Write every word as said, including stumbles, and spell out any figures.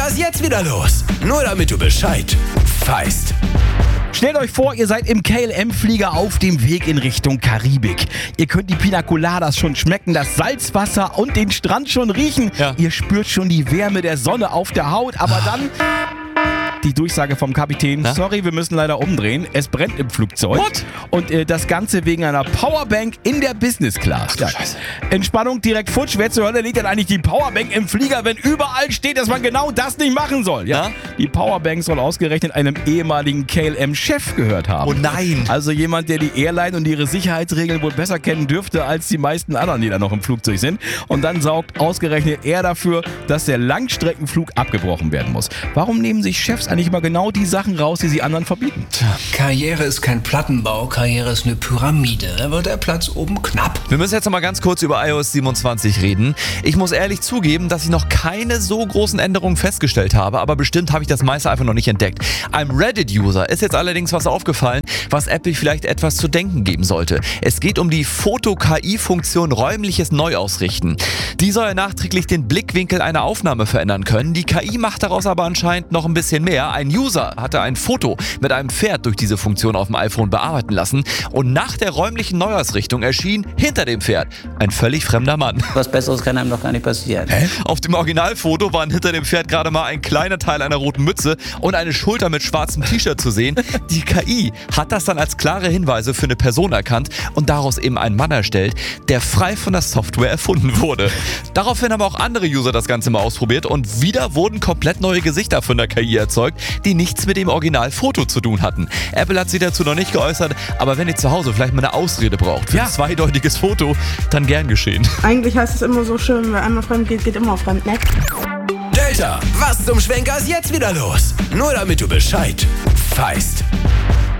Schwenker ist jetzt wieder los. Nur damit du Bescheid weißt. Stellt euch vor, ihr seid im K L M-Flieger auf dem Weg in Richtung Karibik. Ihr könnt die Pina Coladas schon schmecken, das Salzwasser und den Strand schon riechen. Ja. Ihr spürt schon die Wärme der Sonne auf der Haut, aber dann die Durchsage vom Kapitän, Na? sorry, wir müssen leider umdrehen, es brennt im Flugzeug. What? Und äh, das Ganze wegen einer Powerbank in der Business Class. du Scheiße. Entspannung direkt futsch, wer zur Hölle legt denn eigentlich die Powerbank im Flieger, wenn überall steht, dass man genau das nicht machen soll? Ja? Na? Die Powerbank soll ausgerechnet einem ehemaligen K L M-Chef gehört haben. Oh nein. Also jemand, der die Airline und ihre Sicherheitsregeln wohl besser kennen dürfte als die meisten anderen, die da noch im Flugzeug sind. Und dann sorgt ausgerechnet er dafür, dass der Langstreckenflug abgebrochen werden muss. Warum nehmen sich Chefs eigentlich immer genau die Sachen raus, die sie anderen verbieten? Karriere ist kein Plattenbau, Karriere ist eine Pyramide. Da wird der Platz oben knapp. Wir müssen jetzt noch mal ganz kurz über i O S siebenundzwanzig reden. Ich muss ehrlich zugeben, dass ich noch keine so großen Änderungen festgestellt habe, aber bestimmt habe ich das meiste einfach noch nicht entdeckt. Einem Reddit-User ist jetzt allerdings was aufgefallen, was Apple vielleicht etwas zu denken geben sollte. Es geht um die Foto-K I-Funktion räumliches Neuausrichten. Die soll ja nachträglich den Blickwinkel einer Aufnahme verändern können. Die K I macht daraus aber anscheinend noch ein bisschen mehr. Ein User hatte ein Foto mit einem Pferd durch diese Funktion auf dem iPhone bearbeiten lassen und nach der räumlichen Neuausrichtung erschien hinter dem Pferd ein völlig fremder Mann. Was Besseres kann einem doch gar nicht passieren. Hä? Auf dem Originalfoto waren hinter dem Pferd gerade mal ein kleiner Teil einer roten Mütze und eine Schulter mit schwarzem T-Shirt zu sehen. Die K I hat das dann als klare Hinweise für eine Person erkannt und daraus eben einen Mann erstellt, der frei von der Software erfunden wurde. Daraufhin haben auch andere User das Ganze mal ausprobiert und wieder wurden komplett neue Gesichter von der K I erzeugt, die nichts mit dem Originalfoto zu tun hatten. Apple hat sich dazu noch nicht geäußert, aber wenn ihr zu Hause vielleicht mal eine Ausrede braucht für Ja. ein zweideutiges Foto, dann gern geschehen. Eigentlich heißt es immer so schön, wer einmal fremd geht, geht immer fremd, ne? Delta, was zum Schwenker ist jetzt wieder los? Nur damit du Bescheid weißt.